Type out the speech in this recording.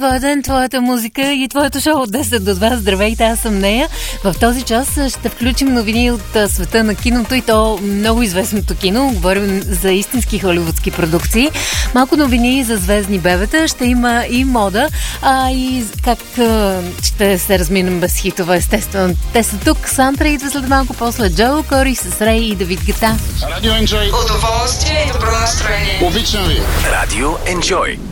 Твоя ден, твоята музика и твоето шоу от 10 до 2. Здравейте, аз съм Нея. В този час ще включим новини от света на киното и то много известното кино. Говорим за истински холивудски продукции. Малко новини за звездни бебета. Ще има и мода, и как ще се разминем без хитове, естествено. Те са тук. Сантра идва след малко, после Джо Кори с Рей и Давид Гета. Радио Enjoy. Удоволствие и добро настроение. Обичам ви. Радио Enjoy.